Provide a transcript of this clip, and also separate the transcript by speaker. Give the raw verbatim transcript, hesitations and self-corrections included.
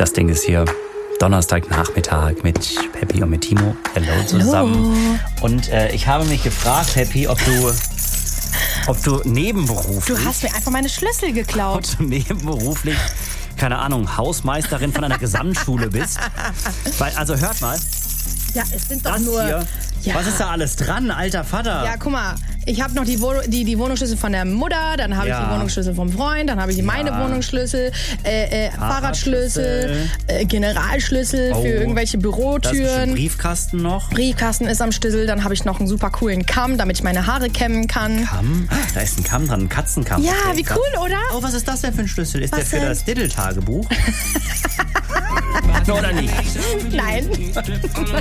Speaker 1: Das Ding ist hier Donnerstagnachmittag mit Peppi und mit Timo. Hello zusammen. Und äh, ich habe mich gefragt, Peppi, ob du, ob du nebenberuflich...
Speaker 2: Du hast mir einfach meine Schlüssel geklaut.
Speaker 1: Ob du nebenberuflich, keine Ahnung, Hausmeisterin von einer Gesamtschule bist. Weil, also hört mal.
Speaker 2: Ja, es sind doch
Speaker 1: Das
Speaker 2: nur...
Speaker 1: hier,
Speaker 2: Ja.
Speaker 1: was ist da alles dran, alter Vater?
Speaker 2: Ja, guck mal, ich habe noch die, Wohn- die, die Wohnungsschlüssel von der Mutter, dann habe
Speaker 1: Ja.
Speaker 2: ich die Wohnungsschlüssel vom Freund, dann habe ich meine
Speaker 1: Ja.
Speaker 2: Wohnungsschlüssel, äh, äh,
Speaker 1: Fahrradschlüssel.
Speaker 2: Fahrradschlüssel, äh, Generalschlüssel
Speaker 1: Oh.
Speaker 2: für irgendwelche
Speaker 1: Da ist bestimmt
Speaker 2: Bürotüren.
Speaker 1: Briefkasten noch.
Speaker 2: Briefkasten ist am Schlüssel, dann habe ich noch einen super coolen Kamm, damit ich meine Haare kämmen kann.
Speaker 1: Kamm? Da ist ein Kamm dran, ein Katzenkamm.
Speaker 2: Ja,
Speaker 1: Okay,
Speaker 2: wie
Speaker 1: krass.
Speaker 2: cool, oder?
Speaker 1: Oh, was ist das denn für ein Schlüssel? Ist
Speaker 2: Was
Speaker 1: der für
Speaker 2: denn?
Speaker 1: das Diddle-Tagebuch? Oder nicht?
Speaker 2: Nein.